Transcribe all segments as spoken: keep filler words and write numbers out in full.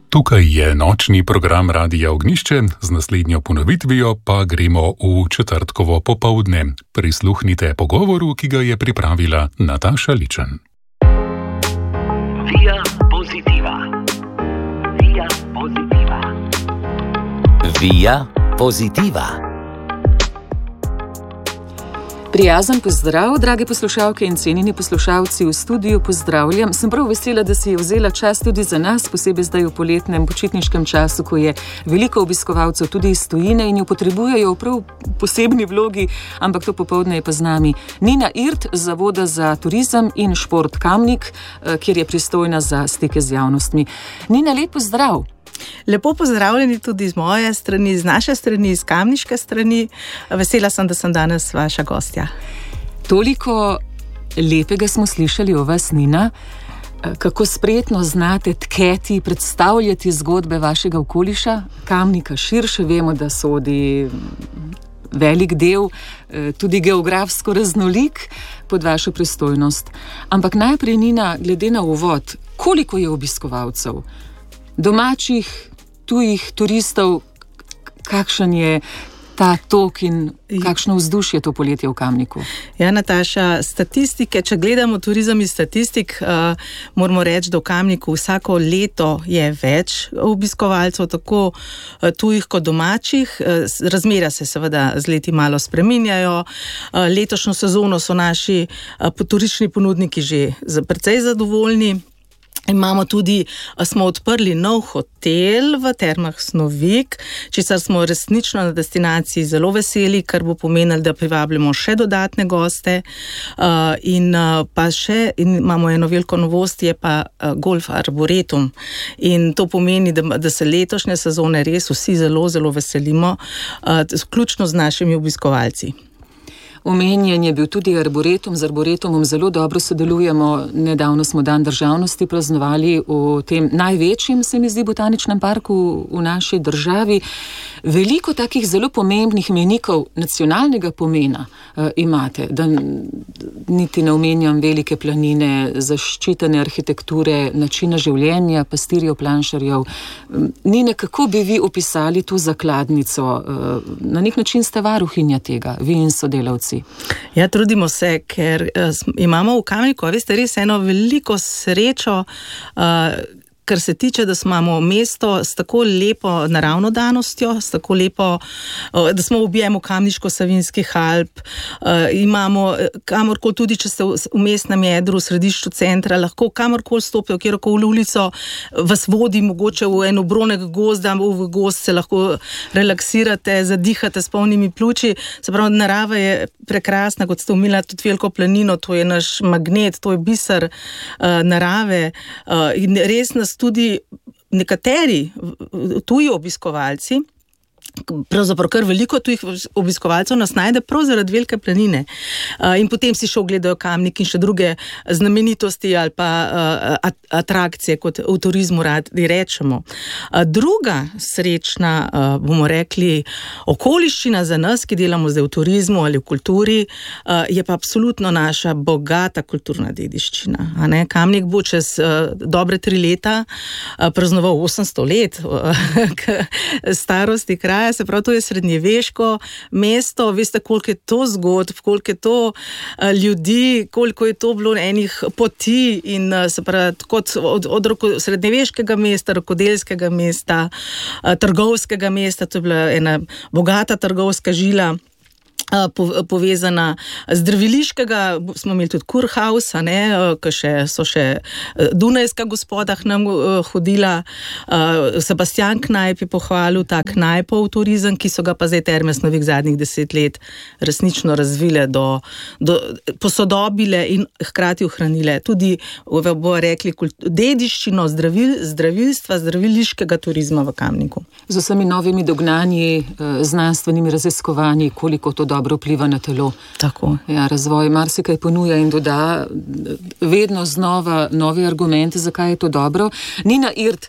Tukaj je nočni program Radia Ognjišče, z naslednjo ponovitvijo pa gremo v četrtkovo popoldne. Prisluhnite pogovoru, ki ga je pripravila Nataša Ličen. Via pozitiva. Via pozitiva. Via pozitiva. Prijazen pozdrav, drage poslušalke in cenjeni poslušalci, v studiu pozdravljam. Sem prav vesela, da si je vzela čas tudi za nas, posebej zdaj v poletnem počitniškem času, ko je veliko obiskovalcev tudi iz tujine in jo potrebujejo v prav posebni vlogi, ampak to popoldne je pa z nami Nina Irt z Zavoda za turizem in šport Kamnik, kjer je pristojna za stike z javnostmi. Nina, lep pozdrav. Lepo pozdravljeni tudi z moje strani, z naše strani, z kamniške strani. Vesela sem, da sem danes vaša gostja. Toliko lepega smo slišali o vas, Nina. Kako spretno znate tketi, predstavljati zgodbe vašega okoliša, Kamnika širše. Vemo, da sodi velik del, tudi geografsko raznolik, pod vašo pristojnost. Ampak najprej, Nina, glede na uvod, koliko je obiskovalcev? Domačih, tujih turistov, kakšen je ta tok in kakšno vzdušje to poletje v Kamniku? Ja, Nataša, statistike, če gledamo turizem iz statistik, uh, moramo reči, da v Kamniku vsako leto je več obiskovalcev, tako uh, tujih kot domačih. Uh, razmera se seveda z leti malo spreminjajo. Uh, letošnjo sezono so naši uh, turistični ponudniki že precej zadovoljni. Imamo tudi, smo odprli nov hotel v Termah Snovik, česar smo resnično na destinaciji zelo veseli, kar bo pomenilo, da privabljamo še dodatne goste. Uh, in uh, pa še in imamo eno veliko novost, je pa uh, golf arboretum. In to pomeni, da, da se letošnje sezone res vsi zelo, zelo veselimo, uh, vključno z našimi obiskovalci. Omenjen je bil tudi arboretum, z arboretumom zelo dobro sodelujemo. Nedavno smo dan državnosti praznovali v tem največjem, se mi zdi, botaničnem parku v naši državi. Veliko takih zelo pomembnih mejnikov nacionalnega pomena uh, imate, da niti ne omenjam velike planine, zaščitene arhitekture, načina življenja, pastirjev, planšarjev. Nine, kako bi vi opisali to zakladnico? Uh, na nek način ste varuhinja tega, vi in sodelavci. Ja, trudimo se, ker uh, imamo v Kamniku, a veste, res eno veliko srečo, uh, kar se tiče, da imamo mesto s tako lepo naravno danostjo, s tako lepo, uh, da smo obijemo Kamniško-Savinjskih Alp, uh, imamo kamorkoli, tudi če ste v mestnem jedru, v središču centra, lahko kamorkoli stopijo, kjerkoli ulico, vas vodi mogoče v eno bronek gozda, v gozd se lahko relaksirate, zadihate s polnimi pljuči. Se pravi, narava je prekrasna, kot ste omenili tudi veliko planino, to je naš magnet, to je biser uh, narave uh, in res nas tudi nekateri tuji obiskovalci, pravzaprav kar veliko tujih obiskovalcev nas najde prav zaradi velike planine. Uh, in potem si še ogledajo Kamnik in še druge znamenitosti ali pa uh, atrakcije, kot v turizmu radi rečemo. Uh, druga srečna, uh, bomo rekli, okoliščina za nas, ki delamo zdaj v turizmu ali v kulturi, uh, je pa absolutno naša bogata kulturna dediščina. A ne? Kamnik bo čez uh, dobre tri leta uh, praznoval osemsto let uh, starosti kraja. Se pravi, to je srednjeveško mesto, veste, koliko je to zgodb, koliko je to uh, ljudi, koliko je to bilo enih poti in uh, se pravi, kot od, od roko, srednjeveškega mesta, rokodelskega mesta, uh, trgovskega mesta, to je bila ena bogata trgovska žila, povezana zdraviliškega, smo imeli tudi Kurhaus, a ne, ko še, so še Dunajska gospoda k nam hodila, Sebastian Knajp je pohvalil ta Knajpov turizem, ki so ga pa zdaj Terme Snovik zadnjih deset let resnično razvile, do, do, posodobile in hkrati ohranile tudi, bo rekli, dediščino zdravil, zdravilstva, zdraviliškega turizma v Kamniku. Z vsemi novimi dognanji, znanstvenimi raziskovanji, koliko to dobro dobro vpliva na telo. Tako. Ja, razvoj marsikaj ponuja in doda vedno znova novi argumente, zakaj je to dobro. Nina Irt,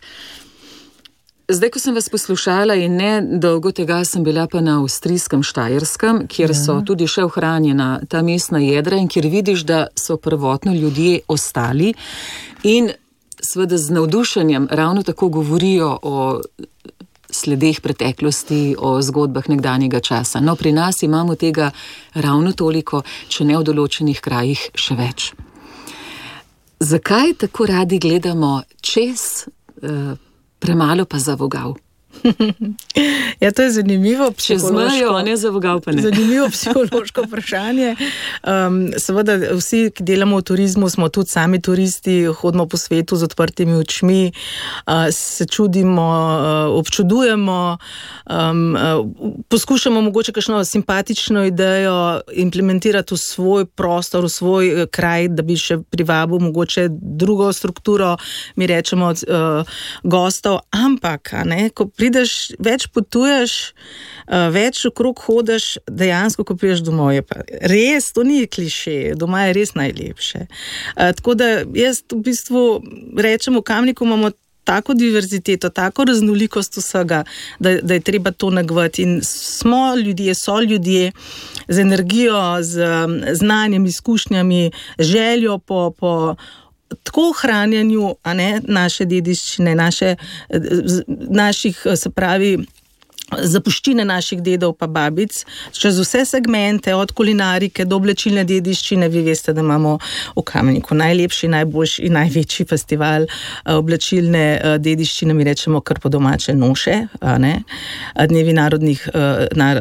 zdaj, ko sem vas poslušala in ne dolgo tega sem bila pa na avstrijskem Štajerskem, kjer ja. so tudi še ohranjena ta mestna jedra in kjer vidiš, da so prvotno ljudje ostali in seveda z navdušenjem ravno tako govorijo o sledeh preteklosti, o zgodbah nekdanjega časa. No, pri nas imamo tega ravno toliko, če ne v določenih krajih še več. Zakaj tako radi gledamo čez, eh, premalo pa za vogal? Ja, to je zanimivo psihološko. Čez mejo, ne za vogal pa ne. Zanimivo psihološko vprašanje. Um, seveda, vsi, ki delamo v turizmu, smo tudi sami turisti, hodimo po svetu z odprtimi očmi, uh, se čudimo, uh, občudujemo, um, uh, poskušamo mogoče kakšno simpatično idejo implementirati v svoj prostor, v svoj uh, kraj, da bi še privabil mogoče drugo strukturo, mi rečemo uh, gostov, ampak, a ne, ko prideš, več potuješ, več okrog hodiš, dejansko, ko prideš domov, je pa res, to ni kliše, doma je res najlepše. Tako da jaz v bistvu rečem, v Kamniku imamo tako diverziteto, tako raznolikost vsega, da, da je treba to negovati. In smo ljudje, so ljudje z energijo, z znanjem, izkušnjami, željo po, po tako ohranjanju, a ne, naše dediščine, naše, naših, se pravi, zapuščine naših dedov pa babic, čez vse segmente, od kulinarike do oblečilne dediščine. Vi veste, da imamo v Kamniku najlepši, najboljši in največji festival oblečilne dediščine, mi rečemo kar po domače noše, a ne, dnevi narodnih nar,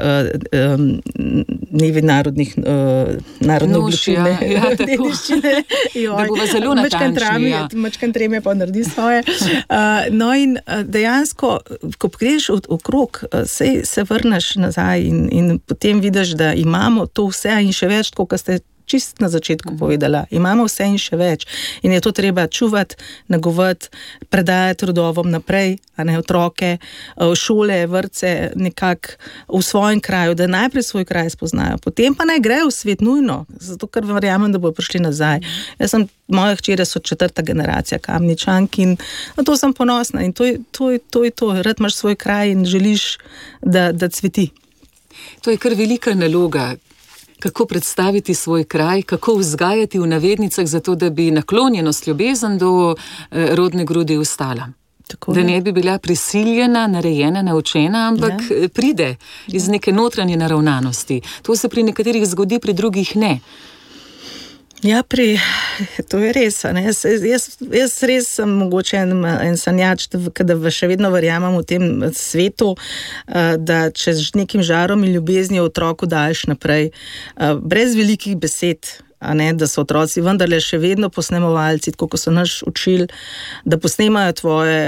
dnevi narodnih narodno oblečilne ja, ja, dediščine. Joj, da bova zelo natančni. Ja. Mačkan treme pa naredi svoje. No in dejansko, ko greš okrog, Se, se vrneš nazaj in, in potem vidiš, da imamo to vse in še več, kot ste čist na začetku povedala. Imamo vse in še več. In je to treba čuvati, negovati, predajati rodovom naprej, a ne otroke, šole, vrtce, nekako v svojem kraju, da najprej svoj kraj spoznajo. Potem pa naj grejo v svet nujno, zato ker verjamem, da bodo prišli nazaj. Jaz sem, moje hčere so četrta generacija Kamničank in na to sem ponosna. In to je to, je, to, je to. Rad imaš svoj kraj in želiš, da, da cveti. To je kar velika naloga. Kako predstaviti svoj kraj, kako vzgajati v navednicah, zato da bi naklonjenost, ljubezen do eh, rodne grudi ostala. Tako da ne bi bila prisiljena, narejena, naučena, ampak ja. pride iz neke notranje naravnanosti. To se pri nekaterih zgodi, pri drugih ne. Ja, pri, to je res. Ne? Jaz, jaz, jaz res sem mogoče en, en sanjač, da še vedno verjamem v tem svetu, da če z nekim žarom in ljubeznijo otroku daješ naprej, brez velikih besed, a ne, da so otroci vendarle še vedno posnemovalci, tako ko so nas učili, da posnemajo tvoje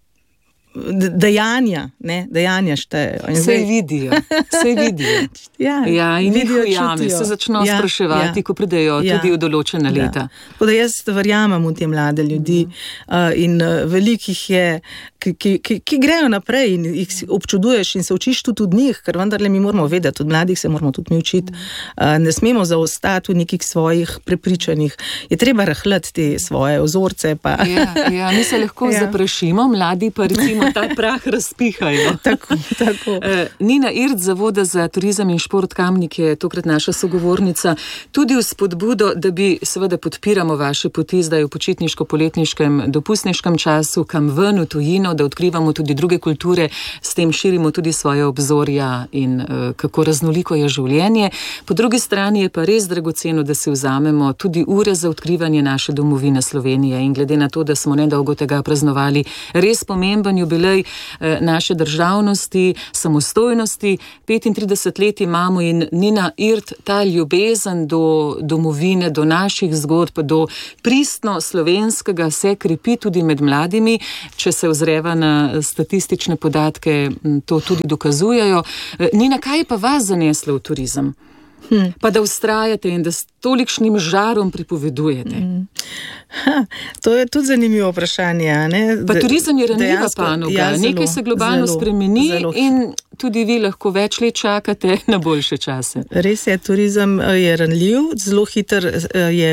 dejanja, ne, dejanja štejejo. Vse vidijo, vse vidijo. Ja, ja, in vidijo, jame, se začnejo ja, spraševati, ja, ko pridejo ja, tudi v določena leta. Ja. Tako da jaz verjamem v te mlade ljudi mm. uh, in uh, velikih je, ki, ki, ki, ki grejo naprej in jih občuduješ in se učiš tudi od njih, ker vendarle mi moramo vedeti, od mladih se moramo tudi mi učiti. Uh, ne smemo zaostati v nekih svojih prepričanjih. Je treba rahljati te svoje ozorce. Pa. Ja, ja, mi se lahko ja. zaprašimo, mladi pa recimo ta prah razpihajo. Tako, tako. Nina Irt, Zavoda za turizem in šport Kamnik je tokrat naša sogovornica. Tudi v spodbudo, da bi seveda podpiramo vaše poti zdaj v počitniško-poletniškem dopustniškem času, kam ven v tujino, da odkrivamo tudi druge kulture, s tem širimo tudi svoje obzorja in uh, kako raznoliko je življenje. Po drugi strani je pa res dragoceno, da si vzamemo tudi ure za odkrivanje naše domovine Slovenije in glede na to, da smo nedolgo tega praznovali res pomemben jubilej naše državnosti, samostojnosti, petintrideset let imamo in Nina Irt, ta ljubezen do domovine, do naših zgodb, do pristno slovenskega se krepi tudi med mladimi, če se ozreva na statistične podatke, to tudi dokazujejo. Nina, kaj je pa vas zaneslo v turizem? Hmm. Pa da vztrajate in da s tolikšnim žarom pripovedujete. Hmm. Ha, to je tudi zanimivo vprašanje. Ne? Pa turizem je ranljiva panoga. Ja, nekaj se globalno zelo, spremeni zelo. In tudi vi lahko več let čakate na boljše čase. Res je, turizem je ranljiv, zelo hiter je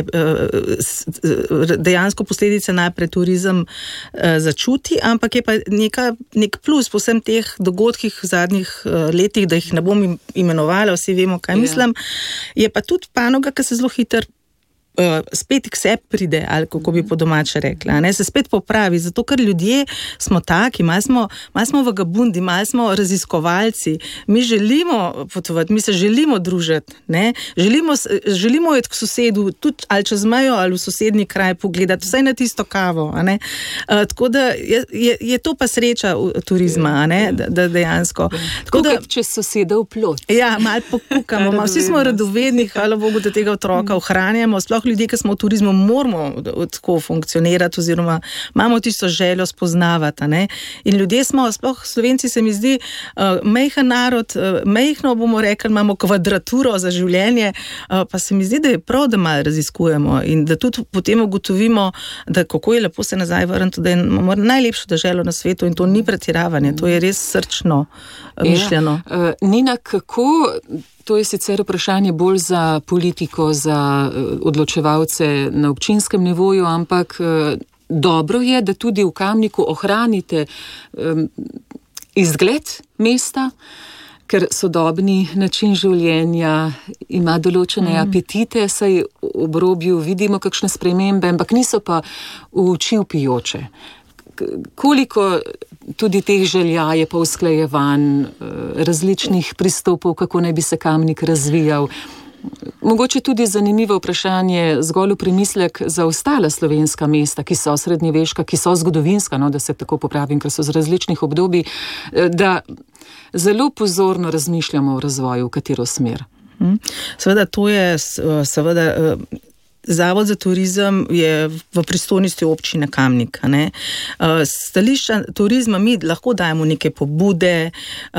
dejansko posledice najprej turizem začuti, ampak je pa neka, nek plus po vsem teh dogodkih v zadnjih letih, da jih ne bom imenovala, vsi vemo, kaj ja. mislim, je pa tudi panoga, ki se zelo hiter spet k sebi pride, ali kako bi po domače rekla, ne, se spet popravi, zato ker ljudje smo taki, malo smo, malo smo vagabundi, malo smo raziskovalci, mi želimo potovati, mi se želimo družiti, ne, želimo, želimo iti k sosedu, tudi ali čez mejo, ali v sosednji kraj pogledati, vsaj na tisto kavo, a ne, uh, tako da je, je, je to pa sreča turizma, a ne, da, da dejansko. Tako da, če soseda v plot. Ja, malo pokukamo, malo, vsi smo radovedni, hvala Bogu, da tega otroka ohranjamo, sploh ljudje, ki smo v turizmu, moramo tako funkcionirati oziroma imamo tisto željo spoznavati, ne? In ljudje smo, sploh Slovenci se mi zdi, uh, mejhen narod, uh, mejhno bomo rekli, imamo kvadraturo za življenje, uh, pa se mi zdi, da je prav, da malo raziskujemo in da tudi potem ugotovimo, da kako je lepo se nazaj vrniti, da je najlepšo deželo na svetu in to ni pretiravanje, to je res srčno uh, mišljeno. Ja, uh, Nina, kako... To je sicer vprašanje bolj za politiko, za odločevalce na občinskem nivoju, ampak dobro je, da tudi v Kamniku ohranite um, izgled mesta, ker sodobni način življenja ima določene mm. apetite, saj v obrobju vidimo kakšne spremembe, ampak niso pa v oči vpijoče. Koliko tudi teh želja je pa usklajevanj, različnih pristopov, kako naj bi se Kamnik razvijal. Mogoče tudi zanimivo vprašanje, zgolj v premislek za ostala slovenska mesta, ki so srednjeveška, ki so zgodovinska, no, da se tako popravim, ker so z različnih obdobij, da zelo pozorno razmišljamo o razvoju, v katero smer. Seveda to je, seveda... Zavod za turizem je v pristojnosti občine Kamnik. Ne? Stališča turizma mi lahko dajemo neke pobude,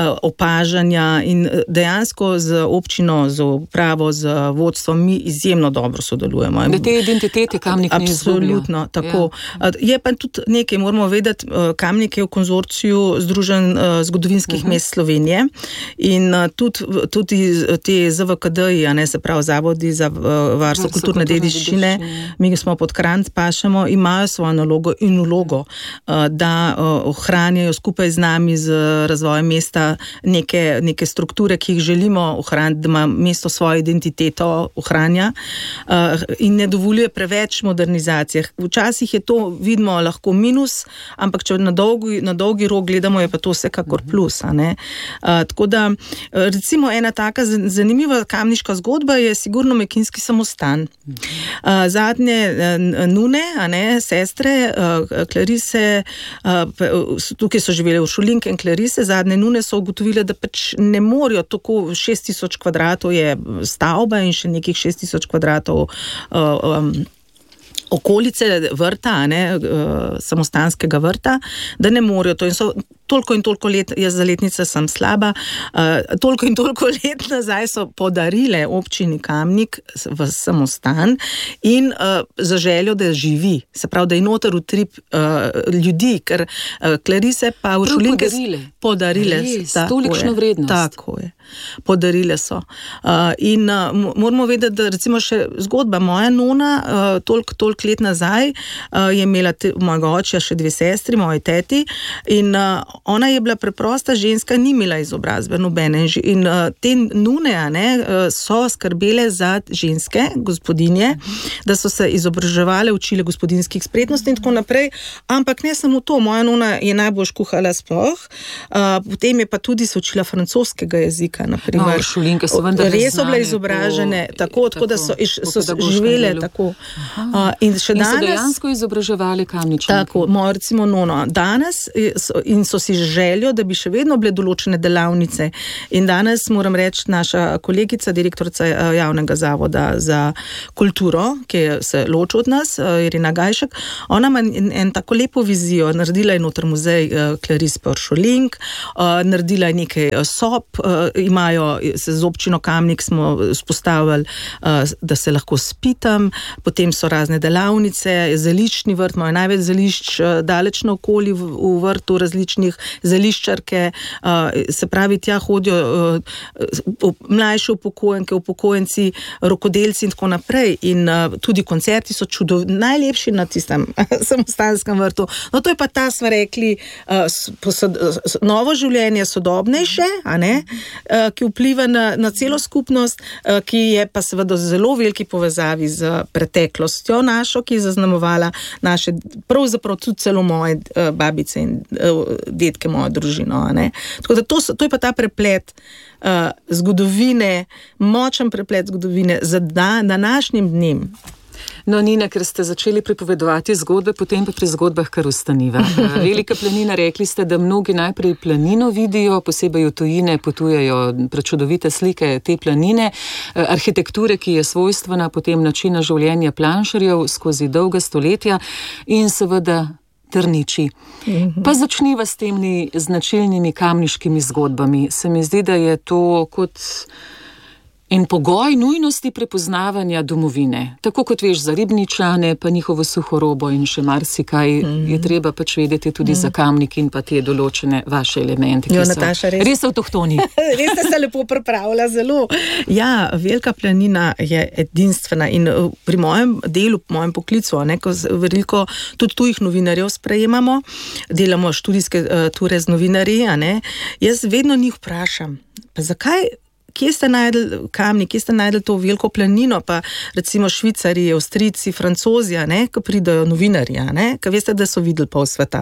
opažanja in dejansko z občino, z upravo, z vodstvom mi izjemno dobro sodelujemo. Da te identitete Kamnik ne izgublja. Absolutno, tako. Ja. Je pa tudi nekaj, moramo vedeti, Kamnik je v konzorciju Združenj zgodovinskih uh-huh. mest Slovenije in tudi, tudi te Z V K D-ji, a ne, se pravi zavodi za varstvo kulturne dediščine, mi smo pod Kranj pašemo, imajo svojo nalogo in vlogo, da ohranjajo skupaj z nami z razvojem mesta neke, neke strukture, ki jih želimo ohraniti, da ima mesto svojo identiteto ohranja in ne dovoljuje preveč modernizacije. Včasih je to, vidimo, lahko minus, ampak če na dolgi, na dolgi rok gledamo, je pa to vsekakor plus. A ne? Tako da, recimo ena taka zanimiva kamniška zgodba je sigurno Mekinski samostan. Uh, zadnje uh, nune, a ne, sestre, uh, Klarise, uh, tukaj so živele Uršulinke in Klarise, zadnje nune so ugotovile, da pač ne morajo, tako šest tisoč kvadratov je stavba in še nekih šest tisoč kvadratov uh, um, okolice vrta, a ne, uh, samostanskega vrta, da ne morajo to in so toliko in toliko let, jaz za letnice sem slaba, uh, toliko in toliko let nazaj so podarile občini Kamnik v samostan in uh, za željo, da živi. Se pravi, da je noter utrip uh, ljudi, ker uh, Klarise pa Uršulinke podarile. Podarile. Res, tolikšno vrednost. Tako je. Podarile so. Uh, in uh, moramo vedeti, da recimo še zgodba moja nona, uh, toliko, toliko let nazaj, uh, je imela te, mojega očja še dve sestri, moji teti, in uh, ona je bila preprosta ženska, ni imela izobrazbe nobene in uh, te nune, a ne, uh, so skrbele za ženske, gospodinje, da so se izobraževale, učile gospodinskih spretnosti in tako naprej, ampak ne samo to, moja nuna je najbolj kuhala sploh, uh, potem je pa tudi se učila francoskega jezika, naprimer. No, Uršulinke so vendar res so bile izobražene, po, tako, tako, da so, iš, so živele delu. Tako. Uh, in še in danes, so dejansko izobraževali Kamničanke. Tako, moja recimo nono, danes so, in so si željo, da bi še vedno bile določene delavnice. In danes moram reči, naša kolegica, direktorica javnega zavoda za kulturo, ki se loči od nas, Irina Gajšek, ona ima en, en tako lepo vizijo, naredila je noter muzej Clarice Uršulink, naredila je nekaj sob, imajo, se z občino Kamnik smo spostavili, da se lahko spitam, potem so razne delavnice, zeliščni vrt, imajo največ zelišč daleč na okoli v, v vrtu različnih, zeliščarke, se pravi, tja hodijo mlajši upokojenke, upokojenci, rokodelci in tako naprej. In tudi koncerti so čudov, najlepši na tistem samostanskem vrtu. No, to je pa ta, smo rekli, novo življenje, sodobnejše, a ne, ki vpliva na, na celo skupnost, ki je pa seveda zelo veliki povezavi z preteklostjo našo, ki je zaznamovala naše, pravzaprav tudi celo moje babice in detke, mojo družino, a ne. Tako da to, so, to je pa ta preplet uh, zgodovine, močen preplet zgodovine za dan, današnjim dnem. No, Nina, ker ste začeli pripovedovati zgodbe, potem pa pri zgodbah kar ustaniva. Velika planina, rekli ste, da mnogi najprej planino vidijo, posebej v tujine potujejo prečudovite slike te planine, arhitekture, ki je svojstvena, potem načina življenja planšarjev skozi dolga stoletja in seveda trniči. Mm-hmm. Pa začniva s temi značilnimi kamniškimi zgodbami. Se mi zdi, da je to kot en pogoj nujnosti prepoznavanja domovine. Tako kot veš za Ribničane, pa njihovo suhorobo in še marsikaj, mm-hmm. je treba pač vedeti tudi mm-hmm. za Kamnik in pa te določene vaše elemente, ki jo, so Nataša, res, res avtohtoni. Res ste se lepo pripravila, zelo. Ja, Velika planina je edinstvena in pri mojem delu, mojem poklicu, ne, ko veliko tudi tujih novinarjev sprejemamo, delamo študijske uh, ture z novinarji, a ne, jaz vedno njih vprašam, pa zakaj kje ste najdeli Kamnik, kje ste najdeli to veliko planino, pa recimo Švicari, Avstrijci, Francozi, ne, ko pridajo novinarji, ne, ko veste, da so videli pol sveta.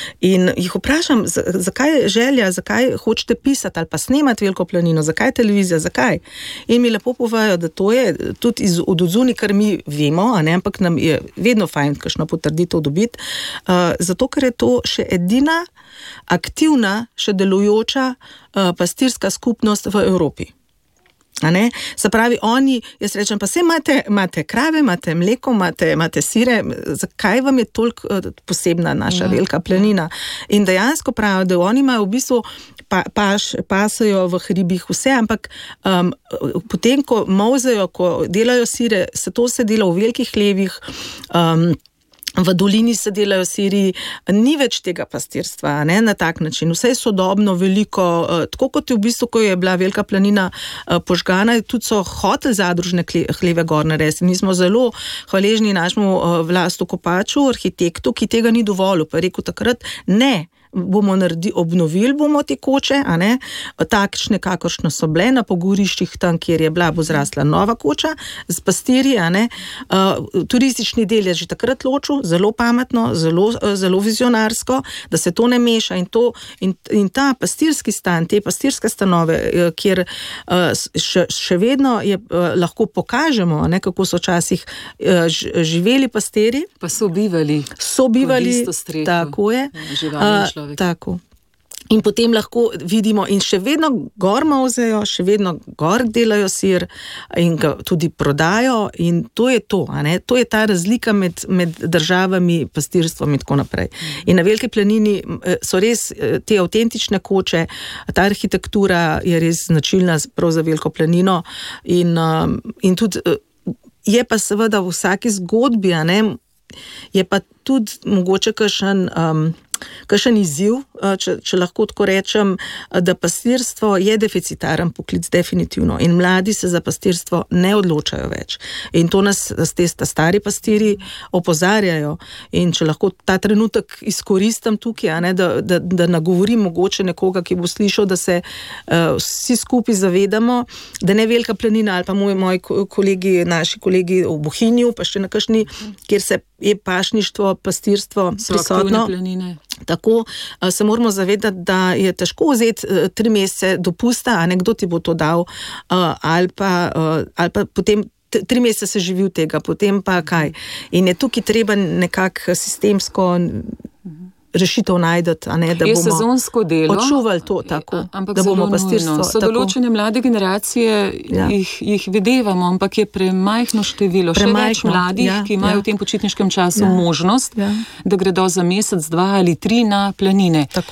In jih vprašam, zakaj želja, zakaj hočete pisati ali pa snemati veliko planino, zakaj televizija, zakaj? In mi lepo povajo, da to je tudi iz, od odzuni, kar mi vemo, a ne, ampak nam je vedno fajn kakšno potrditev dobiti, uh, zato ker je to še edina aktivna, še delujoča uh, pastirska skupnost v Evropi. A ne? Se pravi, oni, jaz rečem, pa se imate, imate krave, imate mleko, imate, imate sire, zakaj vam je toliko posebna naša ja. Velika planina? In dejansko pravijo, da oni imajo v bistvu pa, paš, pasajo v hribih vse, ampak um, potem, ko molzejo, ko delajo sire, se to se dela v velikih hlevih, um, v dolini se delajo siri, ni več tega pastirstva, ne, na tak način. Vse je sodobno, veliko, tako kot je v bistvu, ko je bila Velika planina požgana, tudi so hoteli zadružne hleve gor narediti. Mi smo zelo hvaležni našemu Vlastu Kopaču, arhitektu, ki tega ni dovolil, pa je rekel takrat, ne, bomo naredi, obnovili bomo te koče, a ne, takšne, kakršne so bile na pogoriščih tam, kjer je bila, bo zrasla nova koča z pastirji, a ne. Uh, turistični del je že takrat ločil, zelo pametno, zelo, zelo vizionarsko, da se to ne meša in, to, in, in ta pastirski stan, te pastirske stanove, kjer uh, še, še vedno je, uh, lahko pokažemo, a ne, kako so včasih uh, živeli pastiri. Pa so bivali. So bivali, tako je. Uh, Tako. In potem lahko vidimo in še vedno gor molzejo, še vedno gor delajo sir in ga tudi prodajo in to je to, a ne? To je ta razlika med, med državami, pastirstvom in tako naprej. In na Veliki planini so res te avtentične koče, ta arhitektura je res značilna prav za Veliko planino in, in tudi je pa seveda v vsaki zgodbi, a ne, je pa tudi mogoče kakšen um, kakšen izziv, če, če lahko tako rečem, da pastirstvo je deficitaren poklic definitivno in mladi se za pastirstvo ne odločajo več. In to nas te stari pastiri opozarjajo in če lahko ta trenutek izkoristim tukaj, a ne, da, da, da nagovorim mogoče nekoga, ki bo slišal, da se uh, vsi skupaj zavedamo, da ne Velika planina ali pa moji, moji kolegi, naši kolegi v Bohinju, pa še na kakšni, kjer se je pašništvo, pastirstvo prisotno. Tako se moramo zavedati, da je težko vzeti tri mesece dopusta, a nekdo ti bo to dal, ali pa, ali pa potem tri mesece se živi v tega, potem pa kaj. In je tukaj treba nekako sistemsko rešitev najdeti, a ne, da je bomo sezonsko delo, odšuvali to tako, ampak da bomo pastirstvo. So določene mlade generacije, ja. jih, jih videvamo, ampak je premajhno število, premajhno, še več mladih, ja, ki imajo ja. v tem počitniškem času ja. možnost, ja. da gredo za mesec, dva ali tri na planine. Tako.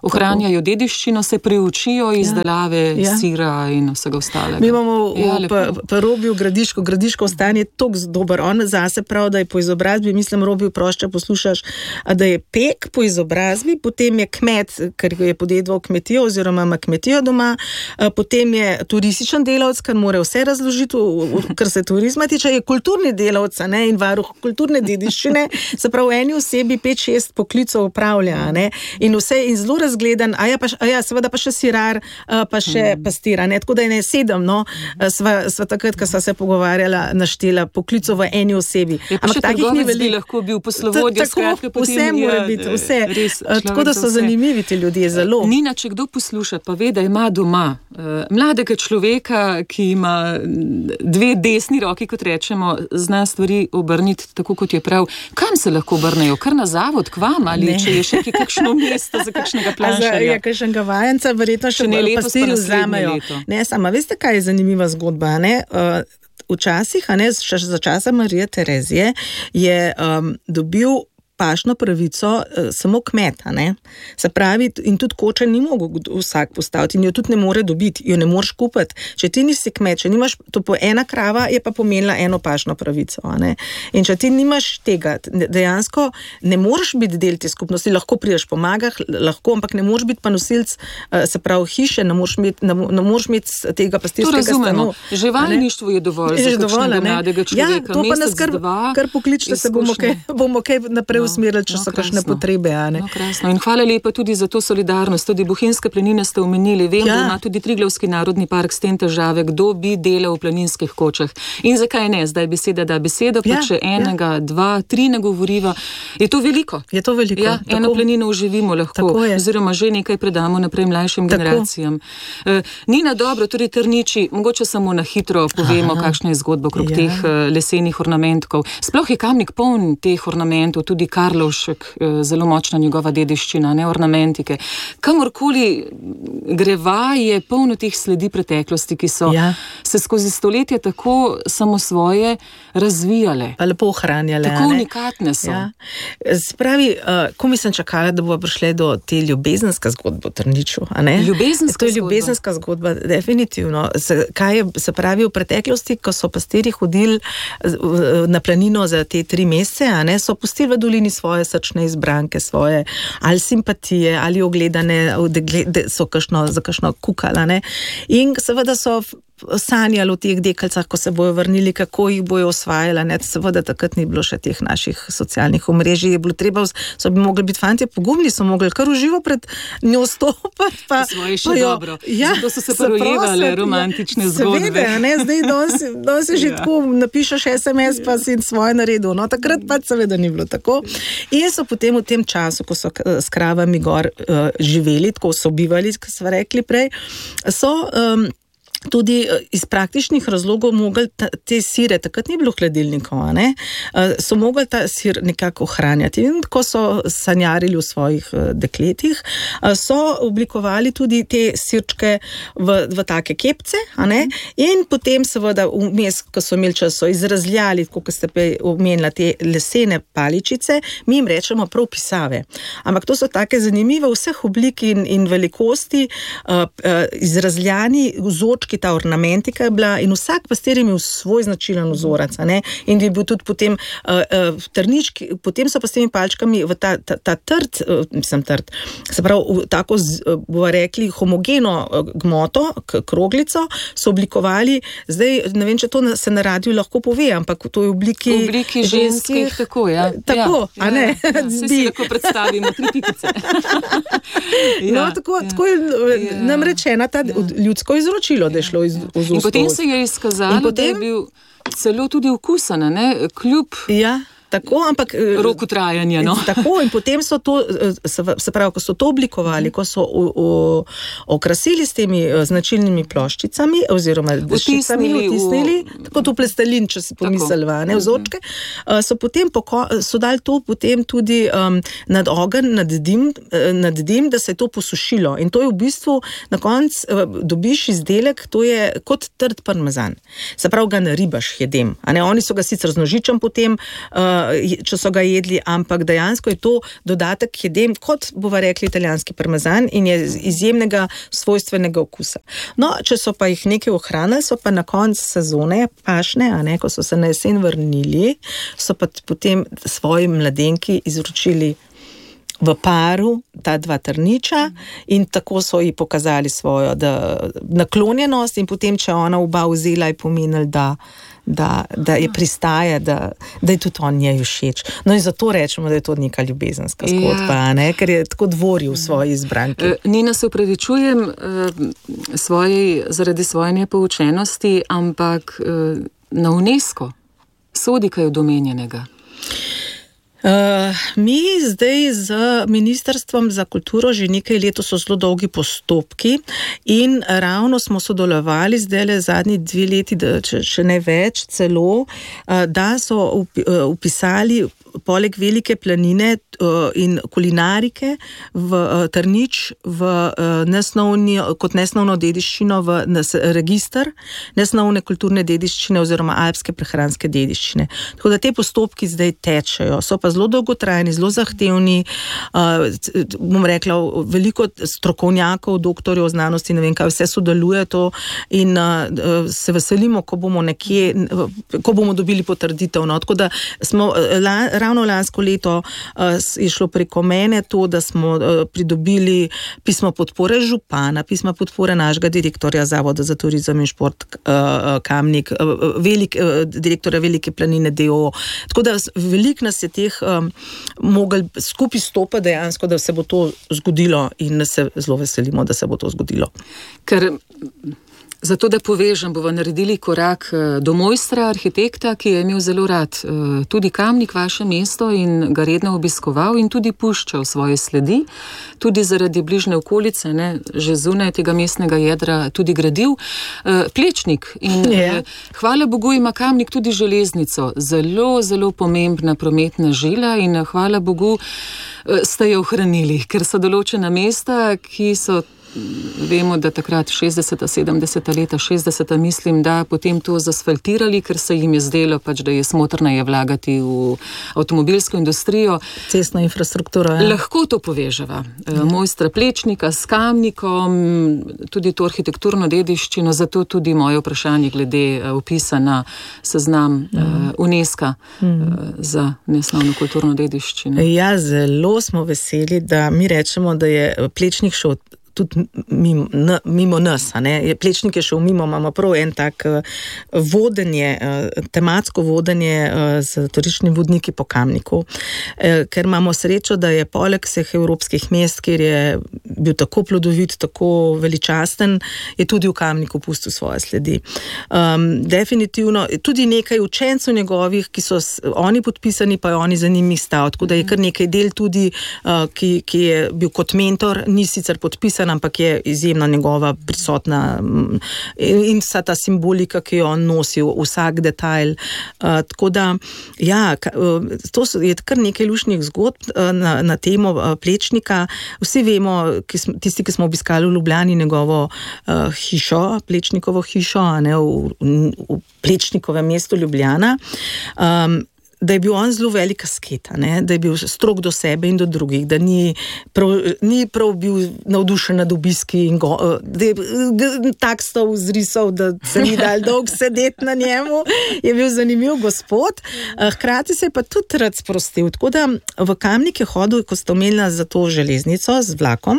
ohranjajo dediščino, se priučijo izdelave Ja. Ja. sira in vsega ostalega. Mi imamo Ja, v lepo. pa, pa Robiju Gradiško, Gradiško stanje tok dober. On zase pravi, da je po izobrazbi, mislim, Robiju prošče poslušaš, a da je pek po izobrazbi, potem je kmet, ker je podedval kmetijo oziroma ima kmetijo doma, a potem je turističen delavec, ker mora vse razložiti, v- v- kar se turizma tiče, je kulturni delavec, a ne, in varuh kulturne dediščine, se pravi v eni osebi pet, šest poklicov upravlja, a ne, in vse in zelo razgledan, a ja, pa, š- a ja seveda pa še sirar, a, pa še pastira, ne, tako da je ne sedem, no, sva, sva takrat, ko sva se pogovarjala, naštela poklicov v eni osebi. Je pa še trgovec bi lahko bil poslovodja, Ta- tako, skratka, potem vse mora je, biti, vse. res, Eh, tako človek da za so vse. zanimivi ti ljudje, zelo. Nina, če kdo posluša, pa ve, da ima doma uh, mladega človeka, ki ima dve desni roki, kot rečemo, zna stvari obrniti tako, kot je prav. Kam se lahko obrnejo? Kar na zavod, k vam ali Ne. če je še kje kakšno mesto za kakšnega A za planšarja? je kakšnega vajenca, verjetno še Če ne letos, pa pastirju naslednje vzamejo. leto. Ne, sama, veste, kaj je zanimiva zgodba, ne? Uh, Včasih, a ne, še za časa Marije Terezije je um, dobil pašno pravico uh, samo kmet, a ne. Se pravi, in tudi koče ni mogel kdo- vsak postaviti in jo tudi ne more dobiti, jo ne moreš kupiti. Če ti nisi kmet, če nimaš, to po ena krava je pa pomenila eno pašno pravico, a ne. In če ti nimaš tega, ne- dejansko ne moreš biti del te skupnosti, lahko prideš pomagah, lahko, ampak ne moreš biti pa nosilc, uh, se pravi hiše, ne moreš imeti, ne, mo- ne moreš imeti s- tega To pastirskega razumemo. stanu. Že vajništvo je dovolj Je za že dovolj, kakšnega a ne? mladega Ja, človeka. to pa nas Mesec, kar, dva kar pokličite, se bomo kaj, izkušnje. bomo kaj naprej No, usmerili, če no, so kakšne krasno. potrebe, a ne. No, krasno. In hvala lepa tudi za to solidarnost. Tudi Bohinjske planine ste omenili. Vem, Ja. da ima tudi Triglavski narodni park s tem težave, kdo bi delal v planinskih kočah. In zakaj ne? Zdaj beseda da besedo, pa Ja, če enega, dva, tri ne govoriva, je to veliko. Je to veliko. Ja, tako. eno planino uživimo lahko, Tako je. oziroma že nekaj predamo naprej mlajšim Tako. generacijam. Uh, Nina, dobro, tudi Trniči, mogoče samo na hitro povemo, kakšna je zgodba okrog Ja. teh uh, lesenih ornamentkov. Sploh je Kamnik poln teh ornamentov, tudi Karlovšek, uh, zelo močna njegova dediščina, ne ornamentike. Kamorkoli greva, je polno teh sledi preteklosti, ki so Ja. se skozi stoletja tako samo svoje razvijale. Pa lepo ohranjale. Tako a ne. unikatne so. Ja. Spravi, uh, ko mi sem čakala, da bo prišle do te ljubezenske zgodbe v Trniču, a ne? Ljubezenska To je zgodba. ljubezenska zgodba, definitivno. Se, kaj je, se pravi, v preteklosti, ko so pastirji hodili z- v- na planino za te tri mesece, a ne, so pustili v dolini svoje srčne izbranke, svoje ali simpatije, ali ogledane, da gled- so kakšno, za kakšno kukala, ne. In seveda so f- sanjali o teh deklicah, ko se bojo vrnili, kako jih bojo osvajali, ne, seveda takrat ni bilo še teh naših socialnih omrežij, je bilo treba, so bi mogli biti fantje pogumni, so mogli kar uživo pred njo stopati, pa, Svoje še pa jo, dobro. Zato so se pa zaprositi, rojevale ja. romantične zgodbe. Seveda, a ne, zdaj danes, danes je že Ja. tako, napišeš es em es, pa si svoje naredil, no, takrat pač seveda ni bilo tako. In so potem v tem času, ko so k- s kravami gor uh, živeli, tako so bivali, kot smo rekli prej, so um, tudi eh, iz praktičnih razlogov mogli ta, te sire, takrat ni bilo hladilnikov, a ne, eh, so mogli ta sir nekako ohranjati. In ko so sanjarili v svojih eh, dekletih, eh, so oblikovali tudi te sirčke v, v take kepce, a ne, in potem seveda vmes, ko so imeli čas, so izrazljali, kot ste prej omenila, te lesene paličice, mi jim rečemo prav pisave. Ampak to so take zanimive vseh oblik in, in velikosti, uh, uh, izrazljani vzorčki, ta ornamentika je bila in vsak pastir je imel svoj značilen vzorec, a ne, in je bil tudi potem uh, uh, trnički, potem so pa s temi palčkami v ta, ta, ta trd, uh, mislim trd, se pravi, v tako, z, uh, bomo rekli, homogeno uh, gmoto, k, kroglico, so oblikovali, zdaj ne vem, če to na, se na radiju lahko pove, ampak to je v obliki, V obliki ženskih, tako, ja. Tako, ja, a ne? Ja, ja. Vse si Bi. lahko predstavimo, tri pikice. No, tako, ja. tako je Ja. nam rečena ta ljudsko izročilo, da je šlo iz, iz In ust v potem ust. se je izkazalo, In potem- da je bil celo tudi okusen, a ne, kljub Ja, tako, ampak eh, roku trajanja. No. Tako, in potem so to, eh, se, se pravi, ko so to oblikovali, ko so o, o, okrasili s temi eh, značilnimi ploščicami oziroma deščicami, Vtisnili v- vtisnili, tako to plastelin, če si pomislili, ne, vzorčke, eh, so potem poko, so dali to potem tudi um, nad ogenj, nad dim, eh, nad dim, da se je to posušilo. In to je v bistvu na koncu eh, dobiš izdelek, to je kot trd parmezan. Se pravi, ga naribaš jedem. A ne, oni so ga sicer z nožičem potem uh, če so ga jedli, ampak dejansko je to dodatek k jedem, kot bova rekli italijanski parmezan in je izjemnega svojstvenega okusa. No, če so pa jih nekaj ohranili, so pa na koncu sezone pašne, a ne, ko so se na jesen vrnili, so pa potem svoji mladenki izročili v paru ta dva trniča in tako so ji pokazali svojo da, naklonjenost in potem, če ona oba vzela, je pomenil, da, da, da je pristaja, da, da je tudi on njej všeč. No in zato rečemo, da je to neka ljubezenska zgodba, ja. Ne? Ker je tako dvoril v svoji izbranki. Nina, se upravičujem svoji, zaradi svoje nepoučenosti, ampak na UNESCO sodi kaj od omenjenega? Uh, mi zdaj z Ministrstvom za kulturo že nekaj leto so zelo dolgi postopki in ravno smo sodelovali zdaj le zadnji dve leti, da, če, če ne več celo, uh, da so upisali poleg Velike planine uh, in kulinarike v uh, Trnič v, uh, nesnovni, kot nesnovno dediščino v nes, register nesnovne kulturne dediščine oziroma alpske prehranske dediščine. Tako da te postopki zdaj tečejo, so pa zelo dolgotrajni, zelo zahtevni, uh, bom rekla, veliko strokovnjakov, doktorjev znanosti, ne vem kaj, vse sodeluje to in uh, se veselimo, ko bomo nekje, ko bomo dobili potrditev. No? Tako da smo la, ravno lansko leto uh, je šlo preko mene to, da smo uh, pridobili pismo podpore župana, pismo podpore našega direktorja Zavoda za turizem in šport uh, Kamnik, uh, velik, uh, direktorja Velike planine D O O. Tako da veliko nas je teh um, mogli skupaj stopiti dejansko, da se bo to zgodilo in se zelo veselimo, da se bo to zgodilo. Ker zato, da povežem, bomo naredili korak do mojstra, arhitekta, ki je imel zelo rad tudi Kamnik, vaše mesto, in ga redno obiskoval in tudi puščal svoje sledi, tudi zaradi bližnje okolice, ne, že zunaj tega mestnega jedra tudi gradil. Plečnik in yeah. hvala Bogu ima Kamnik tudi železnico, zelo, zelo pomembna prometna žila in hvala Bogu ste jo ohranili, ker so določena mesta, ki so vemo, da takrat šestdeseta, sedemdeseta leta, šestdeseta mislim, da potem to zasfaltirali, ker se jim je zdelo pač, da je smotrneje vlagati v avtomobilsko industrijo. Cestno infrastrukturo. Ja. Lahko to poveževa. Ja. Mojstra Plečnika s Kamnikom, tudi to arhitekturno dediščino, zato tudi moje vprašanje glede upisa na seznam ja. UNESCO ja. za nesnovno kulturno dediščino. Ja, zelo smo veseli, da mi rečemo, da je Plečnik šel tudi mimo, n, mimo nas, a ne. Plečnik je šel mimo, imamo prav en tak uh, vodenje, uh, tematsko vodenje uh, z turističnimi vodniki po Kamniku, uh, ker imamo srečo, da je poleg vseh evropskih mest, kjer je bil tako plodovit, tako veličasten, je tudi v Kamniku pustil svoje sledi. Um, definitivno, tudi nekaj učencev njegovih, ki so s, oni podpisani, pa je oni za njimi stal, tako da je kar nekaj del tudi, uh, ki, ki je bil kot mentor, ni sicer podpisan, ampak je izjemna njegova prisotna in vsa ta simbolika, ki jo on nosil, vsak detajl. Uh, tako da, ja, to je kar nekaj luštnih zgodb na, na temo Plečnika. Vsi vemo, ki smo, tisti, ki smo obiskali v Ljubljani njegovo uh, hišo, Plečnikovo hišo, a ne, v, v Plečnikovem mestu Ljubljana, um, da je bil on zelo velik asket, ne? Da je bil strog do sebe in do drugih, da ni prav, ni prav bil navdušen nad obiski in go, da je tak stol zrisal, da se ni dal dolg sedeti na njemu. Je bil zanimiv gospod. Hkrati se je pa tudi rad sprostil. Tako da v Kamnik je hodil, ko ste omenila za to železnico z vlakom.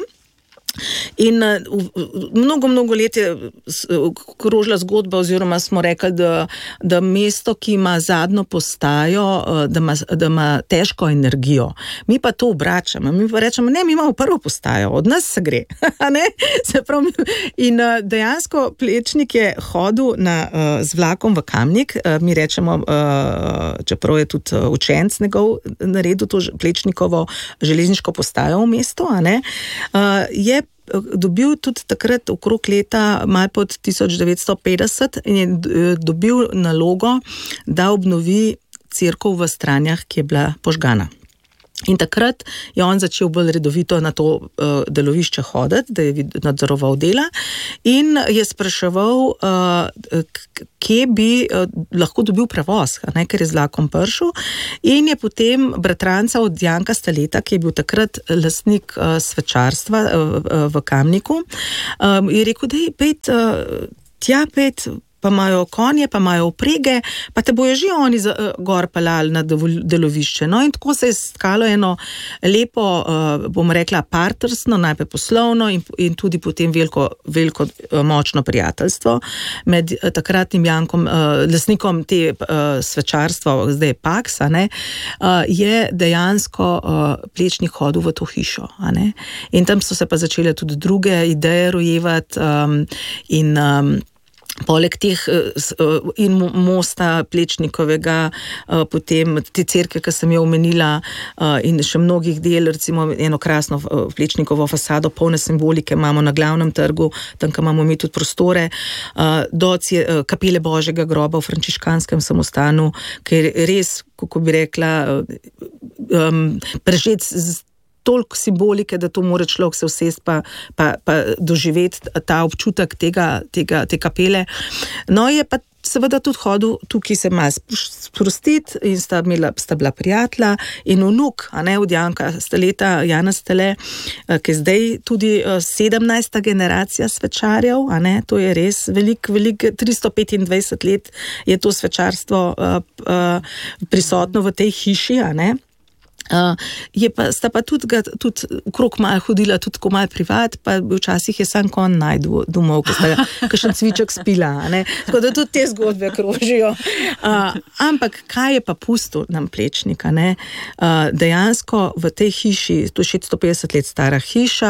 In mnogo, mnogo let je krožila zgodba, oziroma smo rekli, da, da mesto, ki ima zadnjo postajo, da ima, da ima težko energijo. Mi pa to obračamo. Mi pa rečemo, ne, mi imamo prvo postajo, od nas se gre. Ne? Se pravi, in dejansko Plečnik je hodil na, z vlakom v Kamnik. Mi rečemo, čeprav je tudi učenc njegov naredil to Plečnikovo železniško postajo v mestu, a ne, je dobil tudi takrat okrog leta malo pod tisoč devetsto petdeset in je dobil nalogo, da obnovi cerkev v Stranjah, ki je bila požgana. In takrat je on začel bolj redovito na to uh, delovišče hoditi, da je nadzoroval dela in je spraševal, uh, kje bi uh, lahko dobil prevoz, ne, ker je z vlakom prišel. In je potem bratranca od Janka Staleta, ki je bil takrat lastnik uh, svečarstva uh, uh, v Kamniku, um, je rekel, da je pet, uh, tja pet, pa imajo konje, pa imajo oprege, pa te bojo že oni za, uh, gor pelali na delovišče. No in tako se je stkalo eno lepo, uh, bom rekla, partnerstvo, najprej poslovno in, in tudi potem veliko, veliko uh, močno prijateljstvo med uh, takratnim Jankom, uh, lastnikom te uh, svečarstva, zdaj je Paks, a ne, uh, je dejansko uh, Plečnik hodil v to hišo, a ne. In tam so se pa začele tudi druge ideje rojevati um, in um, poleg teh in mosta Plečnikovega, potem te cerkve, ki sem jo omenila, in še mnogih del, recimo eno krasno Plečnikovo fasado, polne simbolike imamo na glavnem trgu, tam, ko imamo mi tudi prostore, do kapele Božjega groba v frančiškanskem samostanu, ker res, kako bi rekla, prežet z toliko simbolike, da to mora človek se usesti pa, pa, pa doživeti ta občutek tega, tega, te kapele. No, je pa seveda tudi hodil tukaj se malo sprostiti in sta, imela, sta bila prijatelja in vnuk, a ne, od Janka Staleta, Jana Stale, ki je zdaj tudi sedemnajsta generacija svečarjev, a ne, to je res velik, velik, tristo petindvajset let je to svečarstvo uh, uh, prisotno v tej hiši, a ne. Uh, je pa, sta pa tudi, ga, tudi okrog malo hodila, tudi ko malo privat, pa včasih je sam kon najdu domov, ko sta ga kakšen cviček spila, ne? Tako da tudi te zgodbe krožijo. Uh, ampak kaj je pa pustil nam Plečnik, ne? Uh, dejansko v tej hiši, to je šeststo petdeset let stara hiša,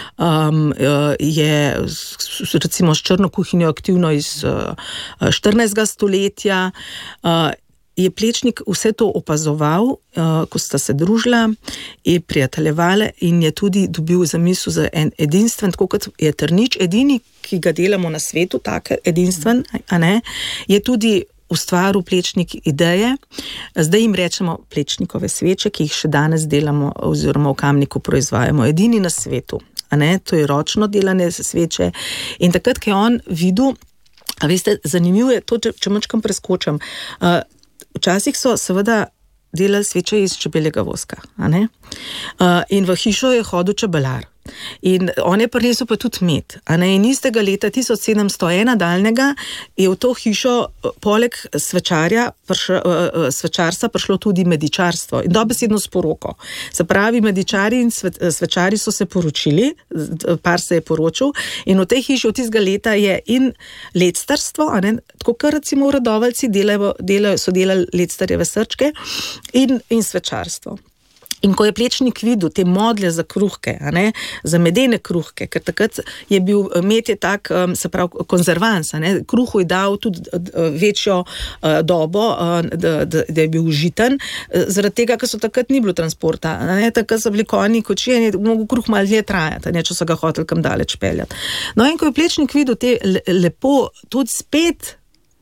um, uh, je recimo s črno kuhinjo aktivno iz uh, štirinajstega stoletja, uh, je Plečnik vse to opazoval, uh, ko sta se družila in prijateljevale in je tudi dobil zamisel za en edinstven, tako kot je Trnič, edini, ki ga delamo na svetu, tak edinstven, a ne, je tudi ustvaril Plečnik ideje. Zdaj jim rečemo Plečnikove sveče, ki jih še danes delamo oziroma v Kamniku proizvajamo, edini na svetu, a ne, to je ročno delane sveče. In takrat, ko je on videl, a veste, zanimivo je to, če, če mačkam preskočam, uh, včasih so seveda delali sveče iz čebeljega voska, a ne? Uh, in v hišo je hodil čebelar. In on je prinesel pa tudi med, a ne, in istega leta tisoč sedemsto ena daljnega je v to hišo poleg svečarja, prš, uh, svečarstva prišlo tudi medičarstvo in dobesedno s poroko. Se pravi, medičari in sve, svečari so se poročili, par se je poročil in v tej hiši od tistega leta je in lectarstvo, a ne, tako kar recimo rodovalci delajo, delajo, so delali lectarjeve srčke in, in svečarstvo. In ko je Plečnik videl te modle za kruhke, a ne, za medene kruhke, ker takrat je bil med je tak, se pravi, konzervans, a ne, kruhu je dal tudi večjo dobo, da, da, da je bil užiten, zaradi tega, ker so takrat ni bilo transporta, a ne, takrat so bili konji kočije in je mogel kruh malo dlje trajati, a ne, če so ga hoteli kam daleč peljati. No in ko je Plečnik videl te lepo, tudi spet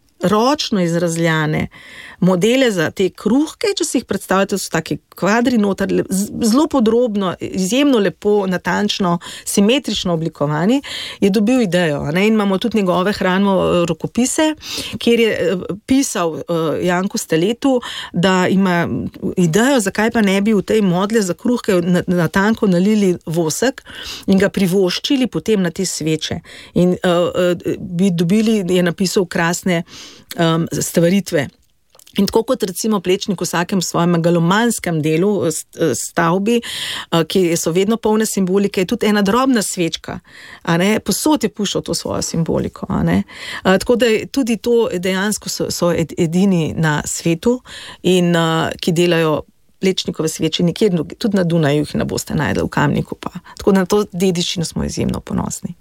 ročno izrazljane modele za te kruhke, če si jih predstavljate, so taki kvadri noter, zelo podrobno, izjemno lepo, natančno, simetrično oblikovani, je dobil idejo, ne? In imamo tudi njegove hranimo rokopise, kjer je pisal uh, Janku Staletu, da ima idejo, zakaj pa ne bi v tej modle za kruhke natanko nalili vosek in ga privoščili potem na te sveče. In uh, uh, bi dobili, je napisal krasne um, stvaritve. In tako kot recimo Plečnik v vsakem svojem megalomanskem delu stavbi, ki so vedno polne simbolike, je tudi ena drobna svečka, a ne, posod je puščal to svojo simboliko, a ne. A, tako da tudi to dejansko so, so edini na svetu in a, ki delajo Plečnikove sveče, nikjer, tudi na Dunaju jih ne boste najdli, v Kamniku pa. Tako da na to dediščino smo izjemno ponosni.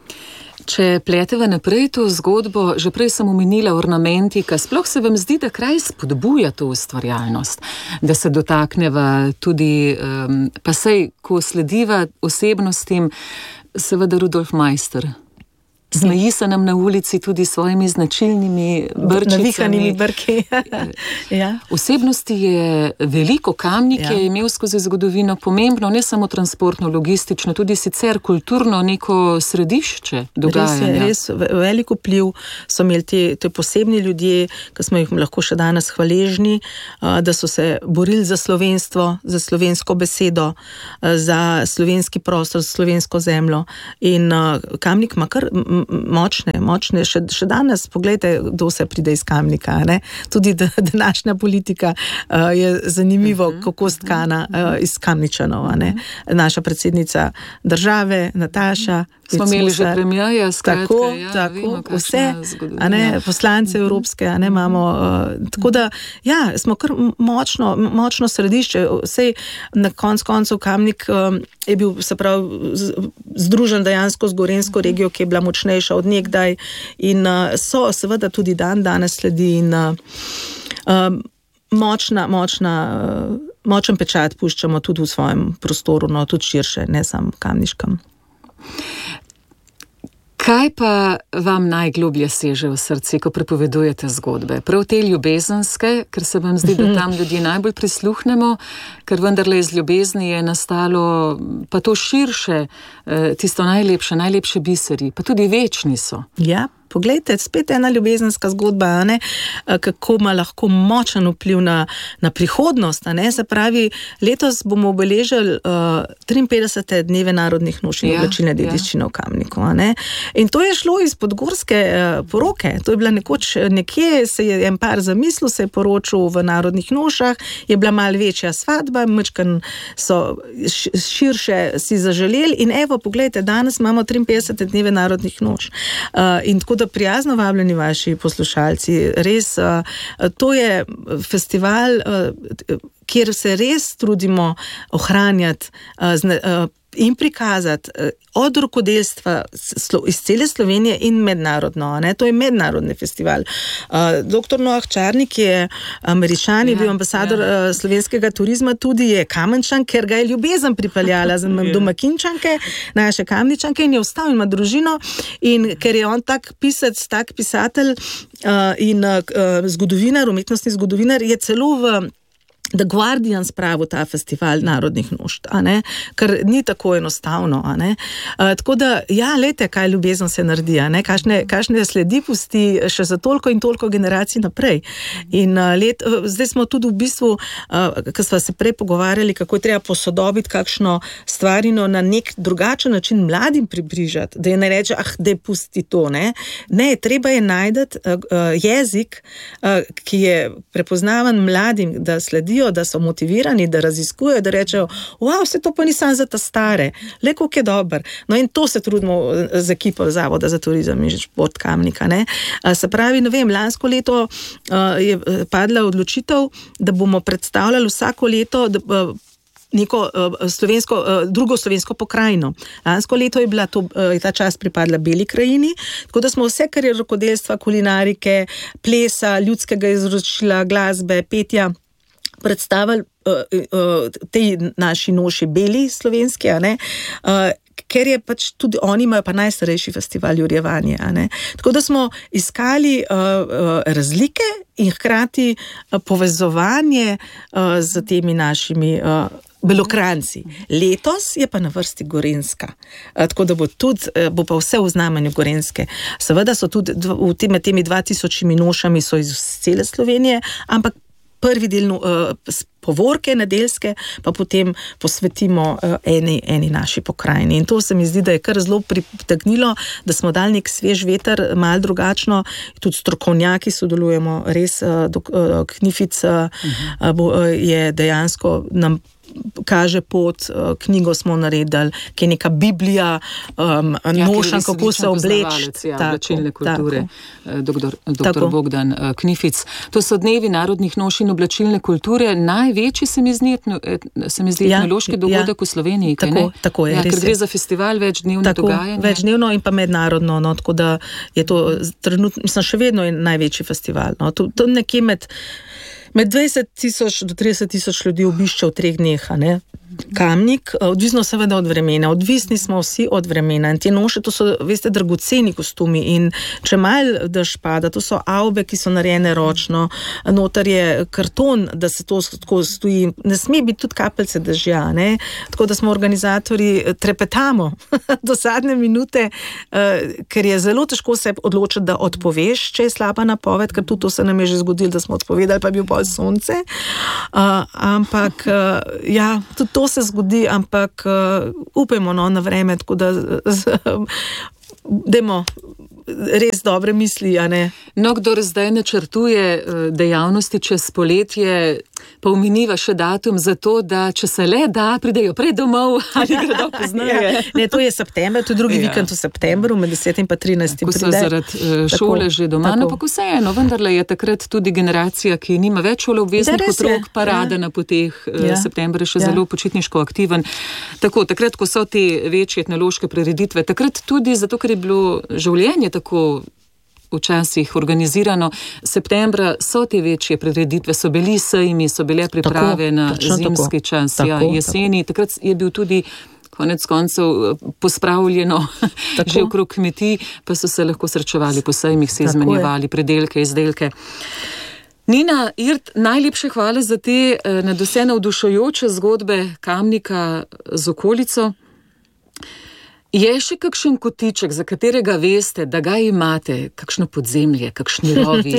Če pleteva naprej to zgodbo, že prej sem omenila ornamentika, sploh se vam zdi, da kraj spodbuja to ustvarjalnost, da se dotakneva tudi, um, pa sej, ko slediva osebnostim, seveda Rudolf Meister. Smeji se nam na ulici tudi s svojimi značilnimi brčicami. Navihanimi brki. Ja. Osebnosti je veliko, Kamnik ja. je imel skozi zgodovino pomembno, ne samo transportno, logistično, tudi sicer kulturno neko središče dogajanja. Res je, res veliko vpliv so imeli te, te posebni ljudje, ki smo jih lahko še danes hvaležni, da so se borili za slovenstvo, za slovensko besedo, za slovenski prostor, za slovensko zemljo. In Kamnik ima kar močne, močne, še, še danes, pogledajte, kdo se pride iz Kamnika, ne? Tudi današnja politika uh, je zanimivo, uh-huh. kako stkana uh, iz Kamničanov, ne? Naša predsednica države, Nataša, smo imeli že premijerja, skratka, tako, ja, tako, vemo, vse, a ne, poslance evropske, a ne, imamo, uh, tako da, ja, smo kar močno, močno središče, vsej na konc koncev Kamnik um, je bil, se pravi, združen dejansko z Gorenjsko regijo, ki je bila močnejša od nekdaj in uh, so seveda tudi dan danes sledi in uh, um, močna, močna, uh, močen pečat puščamo tudi v svojem prostoru, no tudi širše, ne samo kamniškem. Kaj pa vam najgloblje seže v srce, ko prepovedujete zgodbe? Prav te ljubezenske, ker se vam zdi, da tam ljudje najbolj prisluhnemo, ker vendarle iz ljubezni je nastalo pa to širše, tisto najlepše, najlepše biseri, pa tudi večni so. Ja. Poglejte, spet ena ljubezenska zgodba, ne? Kako ima lahko močen vpliv na, na prihodnost. Ne? Se pravi, letos bomo obeležili uh, triinpetdesete dneve narodnih noš in ja, oblačilne dediščine ja. v Kamniku. Ne? In to je šlo iz podgorske uh, poroke. To je bila nekoč nekje, se je en par zamislil, se je poročil v narodnih nošah, je bila malo večja svadba, mečkan so širše si zaželeli in evo, poglejte, danes imamo triinpetdesete dneve narodnih noš. Uh, in tako da prijazno vabljeni vaši poslušalci, res, to je festival, kjer se res trudimo ohranjati in prikazati od rokodelstva iz cele Slovenije in mednarodno. Ne? To je mednarodni festival. Doktor Noah Čarnik je Američan, je bil ambasador ja. slovenskega turizma, tudi je Kamenčan, ker ga je ljubezen pripeljala za domačinčanke, naše Kamničanke in je ostal in ima družino in ker je on tak pisec, tak pisatelj in zgodovinar, umetnostni zgodovinar, je celo v The Guardian spravil ta festival narodnih nošt, a ne, ker ni tako enostavno, a ne. Uh, tako da, ja, lejte, kaj ljubezen se naredi, a ne, kakšne, kakšne sledi pusti še za toliko in toliko generacij naprej. In uh, let, uh, zdaj smo tudi v bistvu, uh, ko smo se prej pogovarjali, kako je treba posodobiti kakšno stvarino na nek drugačen način mladim približati, da je ne reče, ah, dej pusti to, ne. Ne, treba je najdeti uh, uh, jezik, uh, ki je prepoznavan mladim, da sledi, da so motivirani, da raziskujejo, da rečejo, wow, vse to pa ni samo za ta stare, le koliko je dober. No in to se trudimo z ekipo Zavoda za turizem in šport Kamnika. Ne? Se pravi, ne vem, lansko leto uh, je padla odločitev, da bomo predstavljali vsako leto da, uh, neko uh, slovensko, uh, drugo slovensko pokrajino. Lansko leto je bila to, uh, ta čas pripadla Beli krajini, tako da smo vse, kar je rokodelstva, kulinarike, plesa, ljudskega izročila, glasbe, petja, predstavili uh, uh, tej naši noši beli slovenski, a ne, uh, ker je pač tudi oni imajo pa najstarejši festival Jurjevanje, a ne. Tako da smo iskali uh, uh, razlike in hkrati uh, povezovanje uh, z temi našimi uh, Belokranci. Letos je pa na vrsti Gorenjska. Uh, tako da bo tudi, uh, bo pa vse v znamenju Gorenjske. Seveda so tudi v tem, temi dva tisočimi nošami so iz cele Slovenije, ampak prvi del uh, povorke nedeljske, pa potem posvetimo uh, eni, eni naši pokrajini. In to se mi zdi, da je kar zelo pritegnilo, da smo dali nek svež veter, malo drugačno, tudi strokovnjaki sodelujemo, res uh, do, uh, Knific uh, uh, bo, uh, je dejansko nam kaže pot, knjigo smo naredili, ki je neka Biblija, um, ja, nošan, kako se obleči. Ja, oblačilne kulture, doktor, doktor Bogdan Knific. To so dnevi narodnih noš in oblačilne kulture. Največji se mi zdi, se mi zdi ja, etnološki dogodek ja, v Sloveniji. Tako, ne? Tako je, ja, res ker gre za festival večdnevno dogajanje. Večdnevno in pa mednarodno, no, tako da je to trenutno, mislim, še vedno je največji festival. No, to, to nekje med Med dvajset tisoč do trideset tisoč ljudi obišče v treh dneh, a ne? Kamnik, odvisno seveda od vremena, odvisni smo vsi od vremena in te noše, to so, veste, dragoceni kostumi in če malo dež pada, to so avbe, ki so narejene ročno, noter je karton, da se to tako stoji, ne sme biti tudi kapljice dežja, ne, tako da smo organizatorji trepetamo do zadnje minute, uh, ker je zelo težko se odločiti, da odpoveš, če je slaba napoved, ker tudi to se nam je že zgodilo, da smo odpovedali, pa je bil pol sonce, uh, ampak uh, ja, tudi to se zgodi, ampak uh, upajmo no, na vreme, tako da dajmo res dobre misli, a ne? No, kdor zdaj načrtuje dejavnosti čez poletje, pa omeniva še datum za to, da če se le da, pridejo prej domov ali gredo poznaje. Ja, ne, to je september, to je drugi ja. vikend v septembru, med desetim pa trinajstim Ko so zaradi šole tako, že doma, no pa vseeno, vendarle je takrat tudi generacija, ki nima več šoloobveznih otrok, pa rada ja. na poteh, ja. september je še ja. zelo počitniško aktiven. Tako, takrat, ko so te večje etnološke prireditve, takrat tudi zato, ker je bilo življenje tako včasih organizirano, septembra so te večje prireditve, so bili sejmi, so bile priprave tako, na zimski tako, čas, tako, ja, jeseni, tako. Takrat je bil tudi konec koncev pospravljeno že okrog kmetij, pa so se lahko srečevali po sejmih, se izmenjevali predelke, izdelke. Nina Irt, najlepše hvala za te nadvse navdušujoče zgodbe Kamnika z okolico. Je še kakšen kotiček, za katerega veste, da ga imate, kakšno podzemlje, kakšni rovi,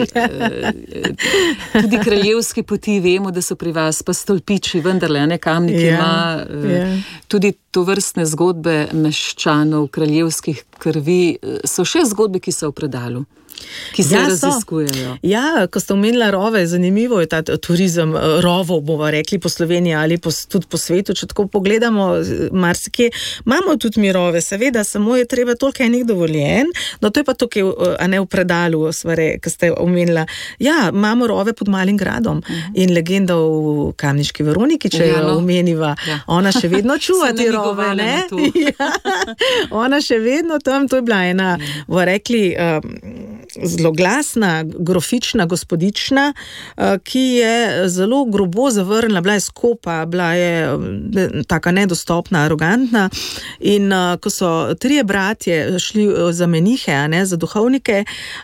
tudi kraljevski poti, vemo, da so pri vas, pa stolpiči, vendarle, ne, Kamnik yeah, ima yeah. tudi tovrstne zgodbe meščanov, kraljevskih krvi, so še zgodbe, ki so v predalu. Ki se ja, raziskujejo. Ja, ko ste omenila rove, zanimivo je ta turizem rovov, bomo rekli po Sloveniji ali po, tudi po svetu, če tako pogledamo marsikje. Imamo tudi mi rove, seveda, samo je treba toliko enih dovoljen, no to je pa tukaj, a ne v predalu, svare, ki ste omenila. Ja, imamo rove pod Malim gradom uh-huh. in legenda v Kamniški Veroniki, če ja, no. jo omeniva, ja. ona še vedno čuva te rove, ne? Ja, ona še vedno tam, to je bila ena, bomo rekli, um, zloglasna, grofična gospodična, ki je zelo grobo zavrnila, bila je skopa, bila je taka nedostopna, arogantna in ko so trije bratje šli za menihe, a ne, za duhovnike,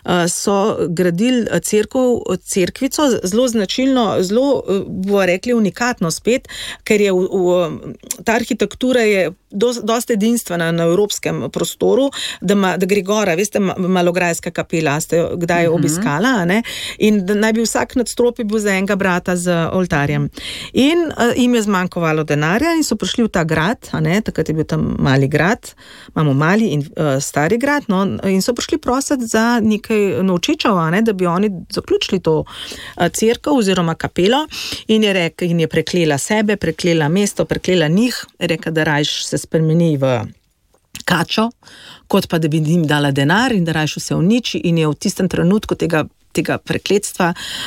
so gradili cerkev, cerkvico, zelo značilno, zelo, bomo rekli, unikatno spet, ker je v, v, ta arhitektura je dosti edinstvena na evropskem prostoru, da, ma, da gre gora, veste, Malograjska kapela, ste kdaj uh-huh. obiskala, ne? In da naj bi vsak nadstropje bil za enega brata z oltarjem. In uh, jim je zmanjkovalo denarja in so prišli v ta grad, a ne? Takrat je bil tam mali grad, imamo mali in uh, stari grad, no? In so prišli prositi za nekaj novčičev, a ne? Da bi oni zaključili to uh, cerkev oziroma kapelo in je rekel, in je preklela sebe, preklela mesto, preklela njih, rekel, da rajš se spremeni v kačo, kot pa da bi jim dala denar in da rajš vse uniči in je v tistem trenutku tega tega prekletstva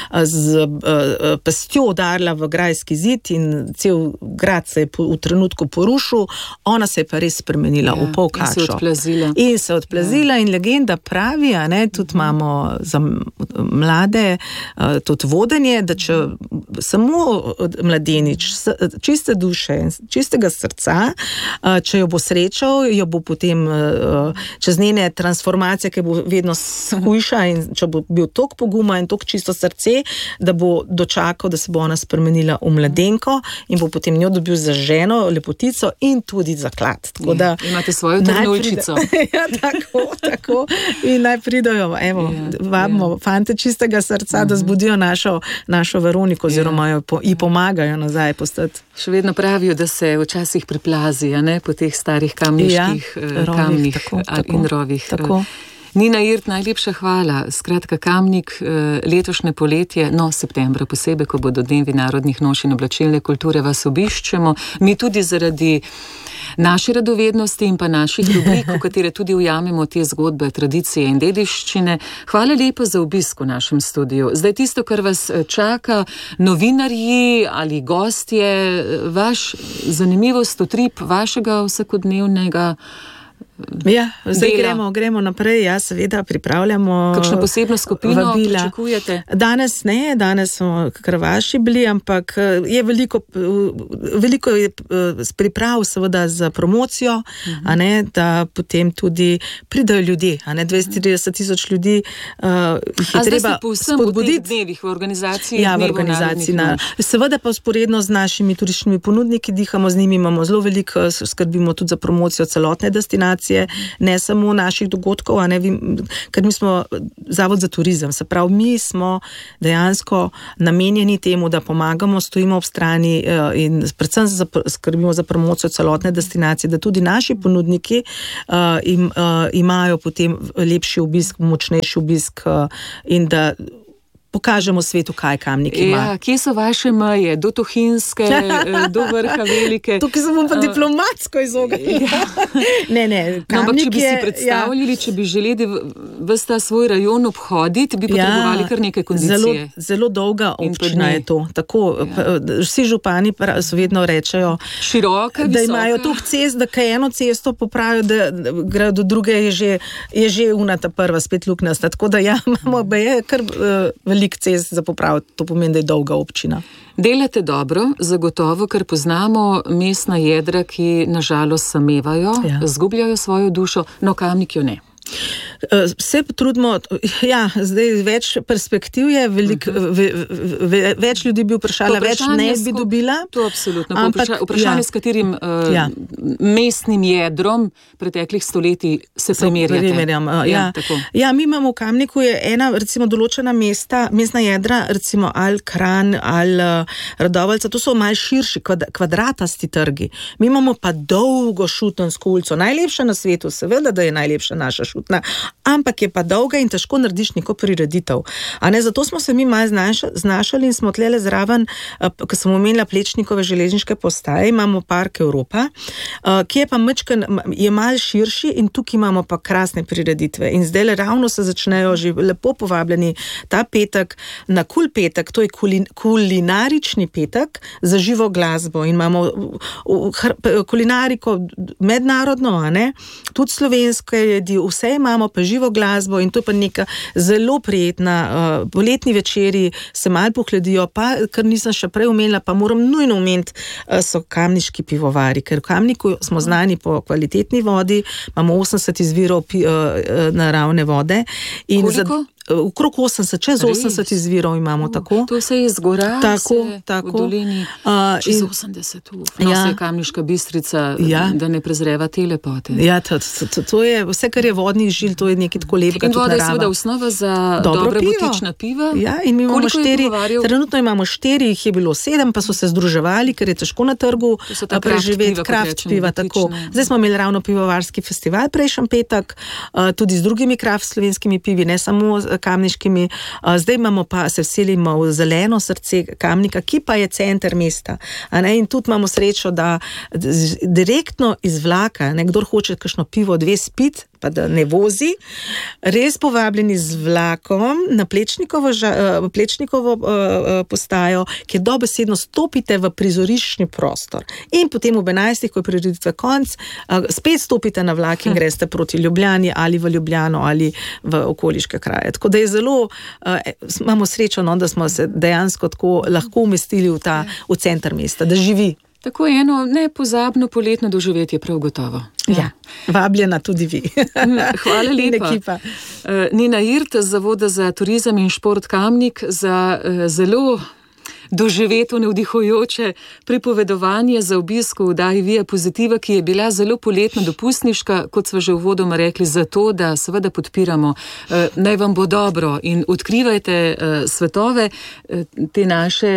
z uh, pestjo udarila v grajski zid in cel grad se je po, v trenutku porušil, ona se je pa res spremenila ja, v pol kačo. In se odplazila. In se odplazila ja. In legenda pravi, a ne, tudi imamo za mlade uh, tudi vodenje, da če samo mladenič, čiste duše, čistega srca, uh, če jo bo srečal, jo bo potem uh, čez njene transformacije, ki bo vedno hujša in če bo bil tok poguma in tok čisto srce, da bo dočakal, da se bo ona spremenila v mladenko in bo potem njo dobil za ženo, lepotico in tudi za klad. Tako da ja, imate svojo trnulčico. Ja, tako, tako. In naj pridajo, evo, ja, vabimo ja. fante čistega srca, uh-huh. da zbudijo našo, našo Veroniko, oziroma ja. jo ji pomagajo nazaj postati. Še vedno pravijo, da se včasih priplazi, a ne, po teh starih kamniških ja, kamnih tako, tako, in rovih. Tako. Nina Irt, najlepša hvala. Skratka, Kamnik, letošnje poletje, no, septembra posebej, ko bodo dnevi narodnih noši in oblačilne kulture, vas obiščemo. Mi tudi zaradi naše radovednosti in pa naših rubrik, v katere tudi ujamemo te zgodbe, tradicije in dediščine. Hvala lepo za obisk v našem studiu. Zdaj tisto, kar vas čaka, novinarji ali gostje, vaš zanimivost, utrip vašega vsakodnevnega Ja, zdaj gremo, gremo naprej, ja, seveda pripravljamo. Kakšno posebno skupino vabila. Pričakujete? Danes ne, danes smo krvaši bili, ampak je veliko, veliko je priprav seveda za promocijo, uh-huh. a ne, da potem tudi pridajo ljudi, a ne, dvesto trideset tisoč ljudi uh, jih je a treba spodbuditi. V teh dnevih, v organizaciji? Ja, v organizaciji. Na, seveda pa usporedno z našimi turističnimi ponudniki dihamo z njimi, imamo zelo veliko, skrbimo tudi za promocijo celotne destinacije, ne samo naših dogodkov, a ne, ker mi smo zavod za turizem, se pravi, mi smo dejansko namenjeni temu, da pomagamo, stojimo ob strani in predvsem za, skrbimo za promocijo celotne destinacije, da tudi naši ponudniki uh, im, uh, imajo potem lepši obisk, močnejši obisk uh, in da pokažemo svetu, kaj Kamnik ima. Ja, kje so vaše meje? Do Tuhinjske, do vrha Velike? Tukaj se bom pa diplomatsko izognila. Ja. Ne, ne, Kamnik no, ampak če bi je, si predstavljali, ja. če bi želeli ves ta svoj rajon obhoditi, bi potrebovali ja, kar nekaj kondicije. Zelo, zelo dolga občina je to. Tako, ja. Vsi župani so vedno rečejo, široka, da visoka. Imajo toliko cest, da kaj eno cesto popravijo, da grejo do druge, je že, je že una ta prva spet luknasta. Tako da ja, imamo je kar uh, veliko cest za popraviti, to pomeni, da je dolga občina. Delate dobro, zagotovo, ker poznamo mestna jedra, ki nažalost samevajo, ja. Zgubljajo svojo dušo, no Kamnik jo ne. Se trudimo, ja, zdaj več perspektiv je, velik, uh-huh. ve, ve, več ljudi bi vprašala, več ne bi dobila. To absolutno. Ampak, vprašanje, ja. S katerim uh, ja. mestnim jedrom preteklih stoletij se primerjate. Primerjam, uh, ja. Ja, ja, mi imamo v Kamniku je ena, recimo, določena mesta, mestna jedra, recimo ali Kranj, ali uh, Radoveljca, to so malo širši, kvad, kvadratasti trgi. Mi imamo pa dolgo šutensko ulico, najlepša na svetu, seveda, da je najlepša naša šutna, ampak je pa dolga in težko narediš neko prireditev. A ne, zato smo se mi malo znašali in smo tlele zraven, ko sem omenila Plečnikove železniške postaje, imamo Park Evropa, ki je pa mečken, je malo širši in tukaj imamo pa krasne prireditve. In zdaj ravno se začnejo že lepo povabljeni ta petek, na Kul petek, to je kulin, kulinarični petek za živo glasbo in imamo kulinariko mednarodno, a ne, tudi slovenske jedi, vse imamo pa živo glasbo in to je pa neka zelo prijetna, uh, poletni večeri se malo pohledijo, pa, kar nisem še prej omenila, pa moram nujno omeniti, uh, so kamniški pivovari, ker v Kamniku smo znani po kvalitetni vodi, imamo osemdeset izvirov pi, uh, naravne vode. In koliko? Za, Okrog osemdeset, čez osemdeset izvirov imamo, tako. To se je zgora, tako, se tako. V dolini, uh, čez in, osemdeset, uf, no, ja. Se je Kamniška Bistrica, ja. Da ne prezreva te lepote. Ja, to, to, to je vse, kar je vodnih žil, to je nekaj tako lepega. In voda je seveda osnova za dobra butična piva. Ja, in mi imamo štiri, trenutno imamo štiri, jih je bilo sedem, pa so se združevali, ker je težko na trgu preživeti kraft piva, tako. Zdaj smo imeli ravno pivovarski festival prejšnji petek, uh, tudi z drugimi kraft slovenskimi pivi, ne samo kamniškimi. Zdaj imamo pa, se vselimo v zeleno srce Kamnika, ki pa je center mesta. A ne? In tudi imamo srečo, da direktno iz vlaka, nekdor hoče kakšno pivo, dve spit, pa da ne vozi, res povabljeni z vlakom na Plečnikovo, Plečnikovo postajo, kjer dobesedno stopite v prizoriščni prostor. In potem ob enajstih, ko je prireditve konc, spet stopite na vlak in greste proti Ljubljani ali v Ljubljano ali v okoliške kraje. Tako da je zelo, imamo srečo, no, da smo se dejansko tako lahko umestili v ta, v center mesta, da živi. Tako je eno nepozabno poletno doživetje, prav gotovo. Ja, ja, vabljena tudi vi. Hvala lepa. Ekipa. Nina Irt z Zavoda za turizem in šport Kamnik za zelo doživeto, navdihujoče pripovedovanje za obisk v oddaji Via Positiva, ki je bila zelo poletno dopustniška, kot smo že uvodoma rekli, zato, da seveda podpiramo. Naj vam bo dobro in odkrivajte svetove, te naše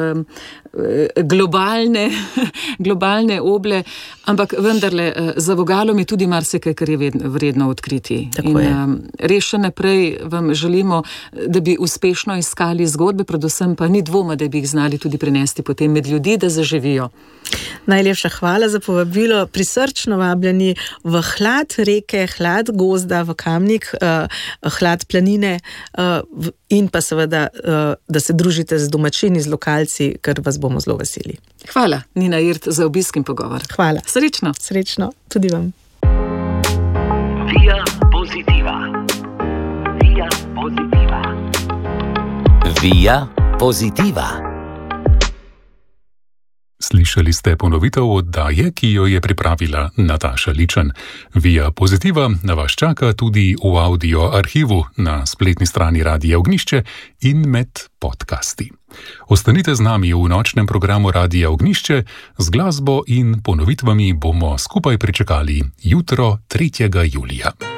globalne, globalne oble, ampak vendarle za vogalom je tudi marsikaj, kar je vredno odkriti. Tako je. In res še naprej vam želimo, da bi uspešno iskali zgodbe, predvsem pa ni dvoma, da bi jih znali tudi prinesti potem med ljudi, da zaživijo. Najlepša hvala za povabilo, prisrčno vabljeni v hlad reke, hlad gozda v Kamnik, uh, hlad planine uh, in pa seveda, uh, da se družite z domačini, z lokalci, ker vas bomo zelo veseli. Hvala, Nina Irt, za obisk in pogovor. Hvala. Srečno. Srečno, tudi vam. Via Positiva. Via Positiva. Via Positiva. Slišali ste ponovitev oddaje, ki jo je pripravila Nataša Ličen. Via Positiva na vas čaka tudi v audio arhivu na spletni strani Radia Ognišče in med podcasti. Ostanite z nami v nočnem programu Radia Ognišče, z glasbo in ponovitvami bomo skupaj pričakali jutro tretjega julija.